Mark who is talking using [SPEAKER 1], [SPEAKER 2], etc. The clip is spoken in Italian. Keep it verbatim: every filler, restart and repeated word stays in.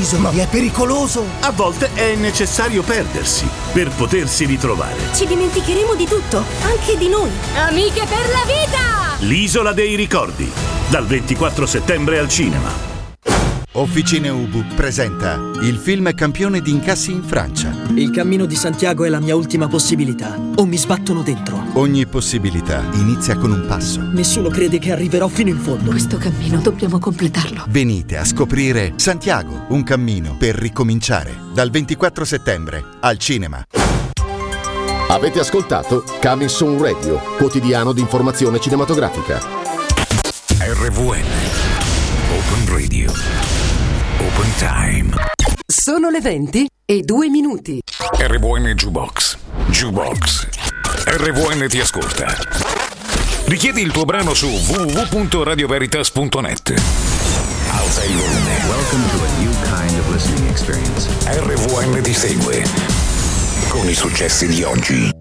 [SPEAKER 1] sull'isola è pericoloso.
[SPEAKER 2] A volte è necessario perdersi per potersi ritrovare.
[SPEAKER 3] Ci dimenticheremo di tutto, anche di noi.
[SPEAKER 4] Amiche per la vita!
[SPEAKER 2] L'isola dei ricordi, dal ventiquattro settembre al cinema.
[SPEAKER 5] Officine Ubu presenta il film campione di incassi in Francia.
[SPEAKER 6] Il cammino di Santiago è la mia ultima possibilità. O mi sbattono dentro.
[SPEAKER 5] Ogni possibilità inizia con un passo.
[SPEAKER 6] Nessuno crede che arriverò fino in fondo.
[SPEAKER 3] Questo cammino dobbiamo completarlo.
[SPEAKER 5] Venite a scoprire Santiago, un cammino per ricominciare. Dal ventiquattro settembre al cinema.
[SPEAKER 7] Avete ascoltato Coming Soon Radio, quotidiano di informazione cinematografica.
[SPEAKER 8] R V N Open Radio. Open Time.
[SPEAKER 9] Sono le venti e due minuti.
[SPEAKER 8] R V N Jukebox. Jukebox. R V N ti ascolta. Richiedi il tuo brano su w w w punto radio veritas punto net. Alza il volume.
[SPEAKER 10] Welcome to a new kind of listening experience.
[SPEAKER 8] R V N ti segue con i successi di oggi.